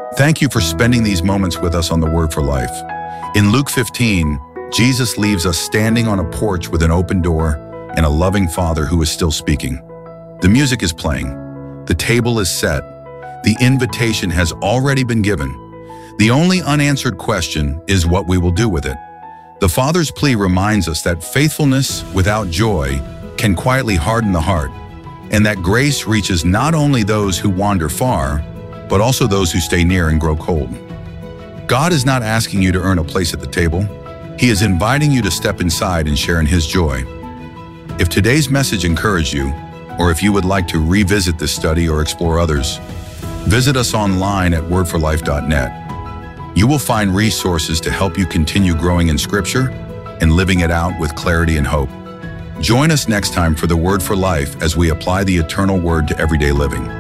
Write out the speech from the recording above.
Thank you for spending these moments with us on the Word for Life. In Luke 15, Jesus leaves us standing on a porch with an open door and a loving Father who is still speaking. The music is playing. The table is set. The invitation has already been given. The only unanswered question is what we will do with it. The Father's plea reminds us that faithfulness without joy can quietly harden the heart, and that grace reaches not only those who wander far, but also those who stay near and grow cold. God is not asking you to earn a place at the table. He is inviting you to step inside and share in His joy. If today's message encouraged you, or if you would like to revisit this study or explore others, visit us online at wordforlife.net. You will find resources to help you continue growing in Scripture and living it out with clarity and hope. Join us next time for the Word for Life as we apply the eternal Word to everyday living.